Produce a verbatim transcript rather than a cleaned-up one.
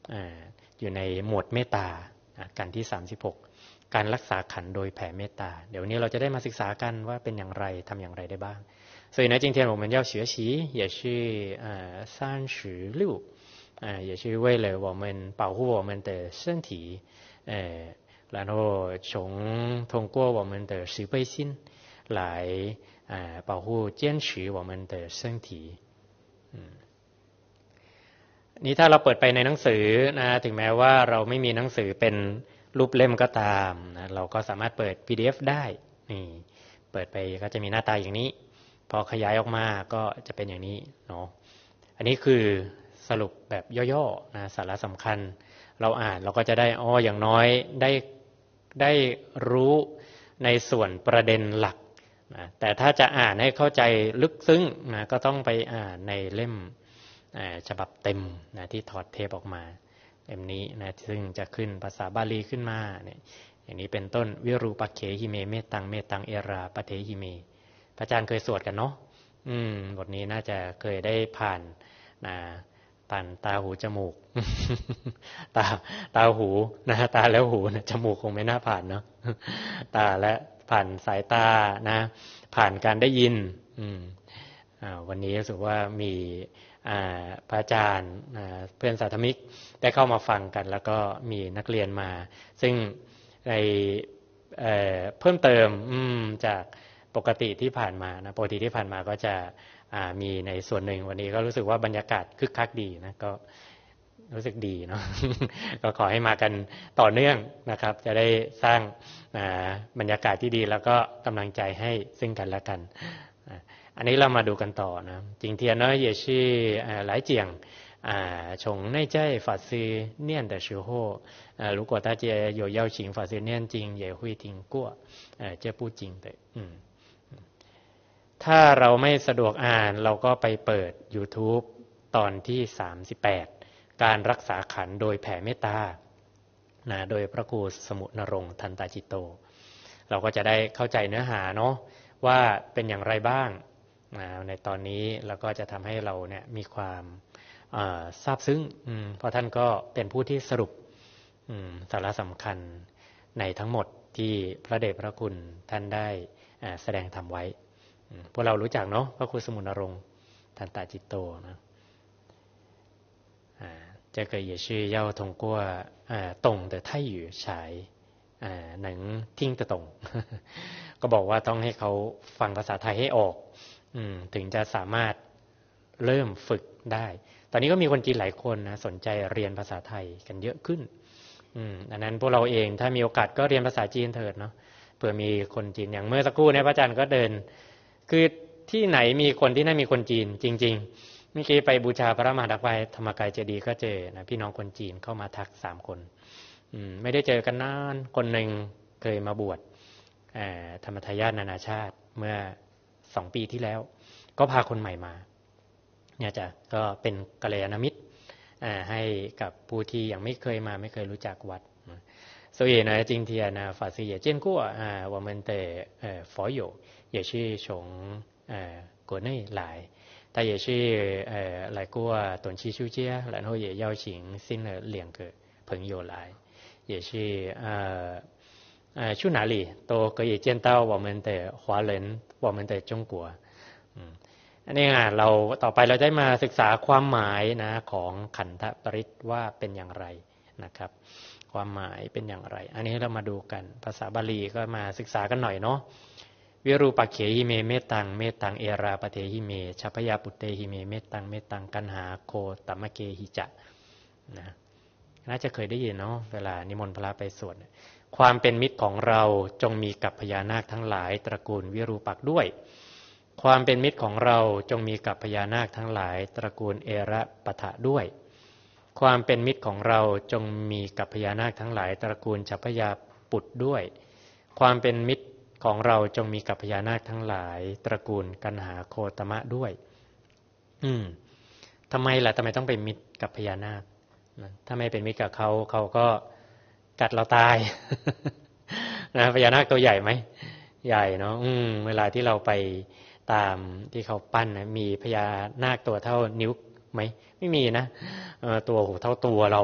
อยู่ในหมวดเมตตากันที่สามสิบหกการรักษาขันโดยแผ่เมตตาเดี๋ยววันนี้เราจะได้มาศึกษากันว่าเป็นอย่างไรทำอย่างไรได้บ้าง所以呢今天我们要学习也是呃三十六呃也是为了我们保护我们的身体呃然后从通过我们的慈悲心来呃保护坚持我们的身体嗯นี่ถ้าเราเปิดไปในหนังสือนะถึงแม้ว่าเราไม่มีหนังสือเป็นรูปเล่มก็ตามนะเราก็สามารถเปิด พี ดี เอฟ ได้นี่เปิดไปก็จะมีหน้าตาอย่างนี้พอขยายออกมาก็จะเป็นอย่างนี้เนาะอันนี้คือสรุปแบบย่อๆนะสาระสำคัญเราอ่านเราก็จะได้อ๋ออย่างน้อยได้ได้รู้ในส่วนประเด็นหลักนะแต่ถ้าจะอ่านให้เข้าใจลึกซึ้งนะก็ต้องไปอ่านในเล่มฉบับเต็มนะที่ถอดเทปออกมาเล่มนี้นะซึ่งจะขึ้นภาษาบาลีขึ้นมาเนี่ยอย่างนี้เป็นต้นวิรูปักเขหิเมเมตังเมตังเอราปเทหิเมพระอาจารย์เคยสวดกันเนาะอืมบทนี้น่าจะเคยได้ผ่านนะผ่านตาหูจมูก ตาตาหูนะตาแล้วหูนะจมูกคงไม่น่าผ่านเนาะ ตาและผ่านสายตานะผ่านการได้ยินอืมอ่าวันนี้รู้สึกว่ามีพระอาจารย์เพื่อนสาธมิกได้เข้ามาฟังกันแล้วก็มีนักเรียนมาซึ่งใน เ, เพิ่มเติมจากปกติที่ผ่านมานะปกติที่ผ่านมาก็จะมีในส่วนหนึ่งวันนี้ก็รู้สึกว่าบรรยากาศคึกคักดีนะก็รู้สึกดีเนาะ ก็ขอให้มากันต่อเนื่องนะครับจะได้สร้างบรรยากาศที่ดีแล้วก็กำลังใจให้ซึ่งกันและกันอันนี้เรามาดูกันต่อนะ今天呢也是呃来讲啊从内在法师念的时候呃如果大家有邀请法师念经也会听过呃这部经的嗯ถ้าเราไม่สะดวกอ่านเราก็ไปเปิด YouTube ตอนที่สามสิบแปดการรักษาขันธ์โดยแผ่เมตตานะโดยพระครูสมุนรงค์ทันตจิตโตเราก็จะได้เข้าใจเนื้อหาเนาะว่าเป็นอย่างไรบ้างในตอนนี้แล้วก็จะทำให้เราเนี่ยมีความซาบซึ้งเพราะท่านก็เป็นผู้ที่สรุปสาระสำคัญในทั้งหมดที่พระเดชพระคุณท่านได้แสดงธรรมไว้พวกเรารู้จักเนาะพระครูสมุนรงค์ทันตจิตโตนะ这个也是要通过懂得泰语才能听得懂ก็บอกว่าต้องให้เขาฟังภาษาไทยให้ออกถึงจะสามารถเริ่มฝึกได้ตอนนี้ก็มีคนจีนหลายคนนะสนใจเรียนภาษาไทยกันเยอะขึ้นดังนั้นพวกเราเองถ้ามีโอกาสก็เรียนภาษาจีนเถิดเนาะเผื่อมีคนจีนอย่างเมื่อสักครู่เนี่ยพระอาจารย์ก็เดินคือที่ไหนมีคนที่นั่นมีคนจีนจริงๆเมื่อกี้ไปบูชาพระมหาดักไฟธรรมกายเจดีย์ก็เจอนะพี่น้องคนจีนเข้ามาทักสามคนไม่ได้เจอกันนานคนหนึ่งเคยมาบวชธรรมทายาทนานาชาติเมื่อสองปีที่แล้วก็พาคนใหม่มาเนี่ยจะก็เป็นกัลยาณมิตรให้กับผู้ที่ยังไม่เคยมาไม่เคยรู้จักวัด所以呢今天呢法师也见过啊我们的呃佛友也是从呃国内来他也是呃来过短期休假然后也邀请新的两个朋友来也是呃呃去哪里都可以见到我们的华人我们的中国อันนี้อ่ะเราต่อไปเราได้มาศึกษาความหมายนะของขันธปริตว่าเป็นอย่างไรนะครับความหมายเป็นอย่างไรอันนี้เรามาดูกันภาษาบาลีก็มาศึกษากันหน่อยเนาะวิรูปักเขหิเมเมตังเมตังเอราปเทหิเมชัพยาปุตเตหิเมเมตังเมตังกันหาโคตมะเกหิจะนะน่าจะเคยได้ยินเนาะเวลานิมนต์พระไปสวดความเป็นมิตรของเราจงมีกับพญานาคทั้งหลายตระกูลวิรูปักด้วยความเป็นมิตรของเราจงมีกับพญานาคทั้งหลายตระกูลเอระปะทะด้วยความเป็นมิตรของเราจงมีกับพญานาคทั้งหลายตระกูลชัพยาปุตด้วยความเป็นมิตรของเราจงมีกับพญานาคทั้งหลายตระกูลกันหาโคตมะด้วยอืมทำไมล่ะทำไมต้องเป็นมิตรกับพญานาคถ้าไม่เป็นมิตรกับเขาเขาก็กัดเราตาย นะพญานาคตัวใหญ่ไหมใหญ่เนาะอืมเวลาที่เราไปตามที่เขาปั้นนะมีพญานาคตัวเท่านิ้วไหมไม่มีนะตัวหูเท่าตัวเรา